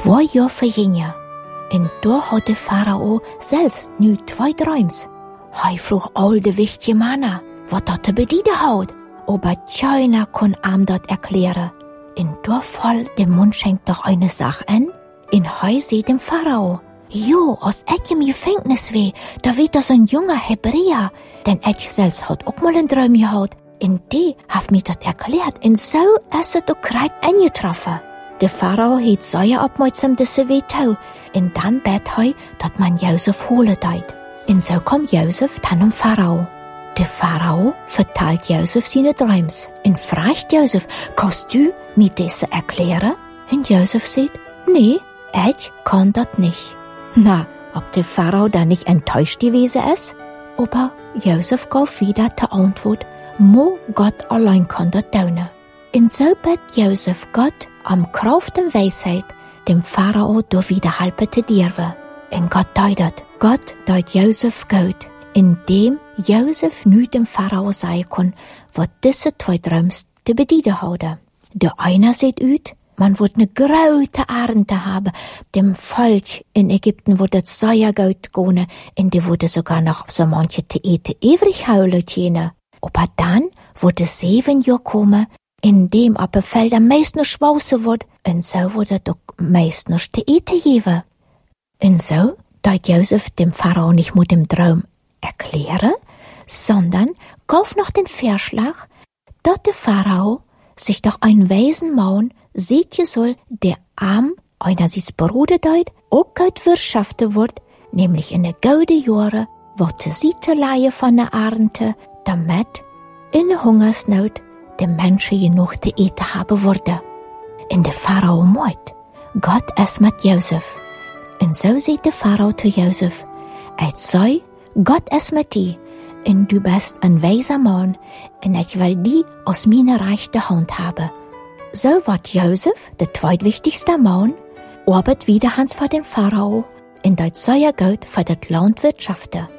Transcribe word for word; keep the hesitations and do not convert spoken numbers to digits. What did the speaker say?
Twee jaar vergingen. En daar had de farao zelfs nu twee drooms. Hij vroeg al de wichtige mannen wat dat te bedienen houdt. Aber keiner kon hem dat erklären. En daar valt de Mundschenk doch eine Sache an. En hij zei dem farao: Jo, als ik im Gefängnis weh, da weet das een junger Hebräer. Denn ik zelfs had ook mal een droom gehad. En die heeft mij dat erklärt. En zo is het ook krijt aangetroffen. De farao heeft zeer opmerksam deze weet toe. En dan bad hij dat man Jozef holen deed. En zo komt Jozef dan om farao. De farao vertelt Jozef zijn droms. En vraagt Jozef: Kannst du mir deze erklären? En Jozef zegt: Nee, ich kann dat nicht. Na, ob der Pharao da nicht enttäuscht gewesen ist? Aber Josef gab wieder die Antwort: Mo Gott allein kann dat tun. Und so bat Josef Gott am Kraft der Weisheit dem Pharao da wieder helfen zu dürfen. Und Gott deut dat. Gott deut Josef gut, indem Josef nu dem Pharao sagen kann, wat diese zwei Dröms te bedienen houden. Der einer sieht ut, man wird eine große Ernte haben. Dem Volk in Ägypten wird es sehr gut gehen, und die wurde sogar noch so manche te eten ewig haulen tjene. Aber dann wird es sieben Jahre kommen, in dem aber Felder meist noch schwauße wird, und so wird es doch meist noch te eten geben. Und so deut Josef dem Pharao nicht mit dem Traum erklären, sondern kauf noch den Vorschlag, dass der Pharao sich doch ein Wesen mauen, seht je soll, der arm einerseits Bruder deut, auch gut wirtschaften wird, nämlich in der gute Jahre, wird sie te leihe von der Ernte, damit in der Hungersnot der Menschen genug zu eten haben würde. In der Pharao meint, Gott ist mit Josef. Und so sieht der Pharao zu Josef: Ich sei, Gott ist mit dir, und du bist ein weiser Mann, und ich will die aus meiner rechten Hand haben. So wird Josef, der zweitwichtigste Mann, arbeitet wieder Hans für den Pharao, und dort sei er gut für das Land wirtschaften.